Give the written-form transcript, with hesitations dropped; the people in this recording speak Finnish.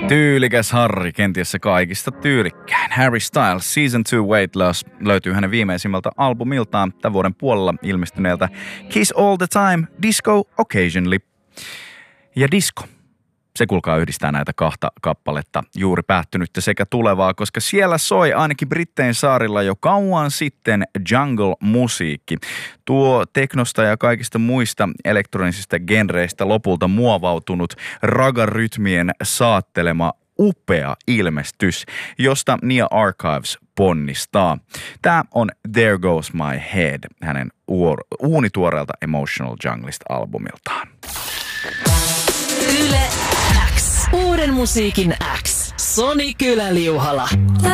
Tyylikäs Harry, kenties se kaikista tyylikkäin. Harry Styles, Season 2 Weight Loss löytyy hänen viimeisimmältä albumiltaan tämän vuoden puolella ilmestyneeltä Kiss All the Time, Disco Occasionally. Ja disco. Se kuulkaa yhdistää näitä kahta kappaletta, juuri päättynyttä sekä tulevaa, koska siellä soi ainakin Brittein saarilla jo kauan sitten jungle-musiikki. Tuo teknosta ja kaikista muista elektronisista genreistä lopulta muovautunut ragarytmien saattelema upea ilmestys, josta Nia Archives ponnistaa. Tämä on There Goes My Head, hänen uunituoreelta Emotional Junglist-albumiltaan. Yle X. Uuden musiikin X. Soni Kylä-Liuhala.